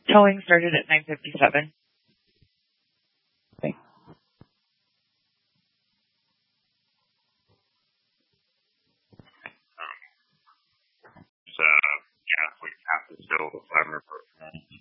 Towing started at 9:57. Thanks. Yeah, like half the still, if I remember.